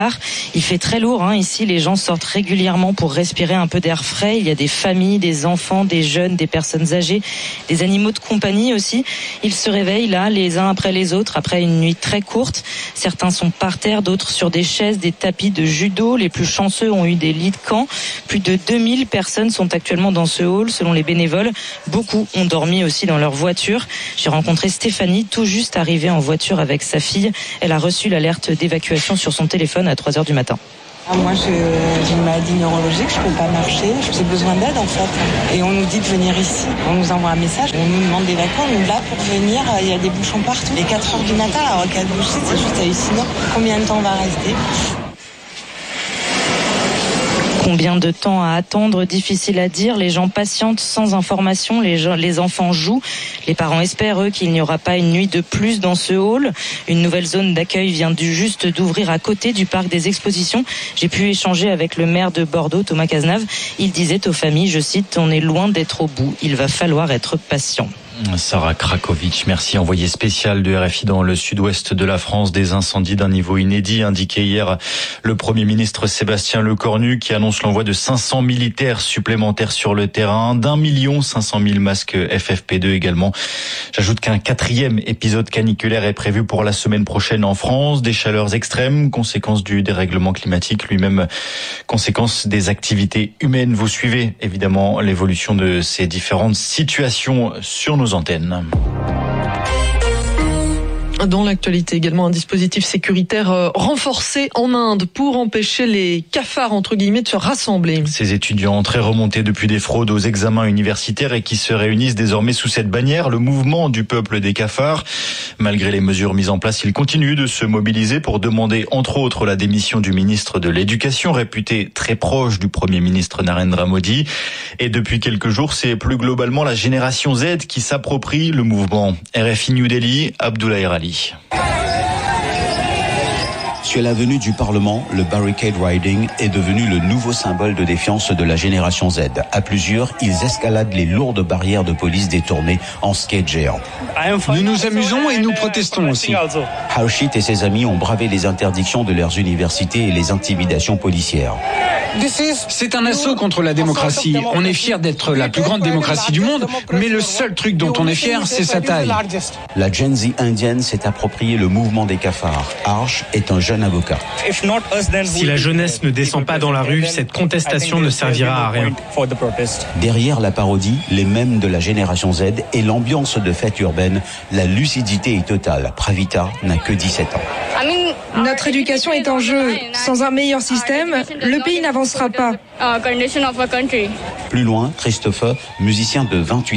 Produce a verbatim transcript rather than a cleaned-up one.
Il fait très lourd hein. Ici, les gens sortent régulièrement pour respirer un peu d'air frais. Il y a des familles, des enfants, des jeunes, des personnes âgées, des animaux de compagnie aussi. Ils se réveillent là, les uns après les autres, après une nuit très courte. Certains sont par terre, d'autres sur des chaises, des tapis de judo. Les plus chanceux ont eu des lits de camp. Plus de deux mille personnes sont actuellement dans ce hall, selon les bénévoles. Beaucoup ont dormi aussi dans leur voiture. J'ai rencontré Stéphanie, tout juste arrivée en voiture avec sa fille. Elle a reçu l'alerte d'évacuation sur son téléphone à trois heures du matin. Moi, j'ai une maladie neurologique, je ne peux pas marcher, j'ai besoin d'aide en fait. Et on nous dit de venir ici, on nous envoie un message, on nous demande d'évacuer, on nous là pour venir, il y a des bouchons partout. Et quatre heures du matin, alors quatre bouchées, c'est juste hallucinant. Combien de temps on va rester ? Combien de temps à attendre ? Difficile à dire. Les gens patientent sans information. Les, gens, les enfants jouent. Les parents espèrent, eux, qu'il n'y aura pas une nuit de plus dans ce hall. Une nouvelle zone d'accueil vient du juste d'ouvrir à côté du parc des expositions. J'ai pu échanger avec le maire de Bordeaux, Thomas Cazenave. Il disait aux familles, je cite, « On est loin d'être au bout. Il va falloir être patient ». Sarah Krakovic, merci. Envoyée spéciale de R F I dans le sud-ouest de la France, des incendies d'un niveau inédit, indiqué hier le Premier ministre Sébastien Lecornu, qui annonce l'envoi de cinq cents militaires supplémentaires sur le terrain, d'un million cinq cent mille masques F F P deux également. J'ajoute qu'un quatrième épisode caniculaire est prévu pour la semaine prochaine en France. Des chaleurs extrêmes, conséquence du dérèglement climatique, lui-même conséquence des activités humaines. Vous suivez évidemment l'évolution de ces différentes situations sur nos antennes. Dans l'actualité également, un dispositif sécuritaire renforcé en Inde pour empêcher les cafards, entre guillemets, de se rassembler. Ces étudiants très remontés depuis des fraudes aux examens universitaires et qui se réunissent désormais sous cette bannière, le mouvement du peuple des cafards. Malgré les mesures mises en place, ils continuent de se mobiliser pour demander, entre autres, la démission du ministre de l'Éducation, réputé très proche du Premier ministre Narendra Modi. Et depuis quelques jours, c'est plus globalement la génération Z qui s'approprie le mouvement. R F I New Delhi, Abdoulaye Rali. Sur l'avenue du Parlement, le barricade riding est devenu le nouveau symbole de défiance de la génération Z. À plusieurs, ils escaladent les lourdes barrières de police détournées en skate géant. Nous nous amusons et nous protestons aussi. Harshit et ses amis ont bravé les interdictions de leurs universités et les intimidations policières. C'est un assaut contre la démocratie. On est fiers d'être la plus grande démocratie du monde, mais le seul truc dont on est fier, c'est sa taille. La Gen Z indienne s'est approprié le mouvement des cafards. Harsh est un jeune avocat. Si la jeunesse ne descend pas dans la rue, cette contestation ne servira à rien. Derrière la parodie, les mèmes de la génération Z et l'ambiance de fête urbaine, la lucidité est totale. Pravita n'a que dix-sept ans. Notre éducation est en jeu. Sans un meilleur système, le pays n'avancera pas. Plus loin, Christopher, musicien de vingt-huit